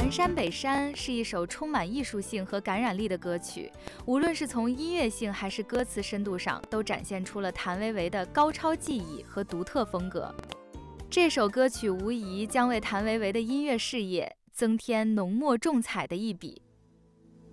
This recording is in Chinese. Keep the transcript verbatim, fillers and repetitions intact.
南山北山是一首充满艺术性和感染力的歌曲，无论是从音乐性还是歌词深度上，都展现出了谭维维的高超技艺和独特风格。这首歌曲无疑将为谭维维的音乐事业增添浓墨重彩的一笔。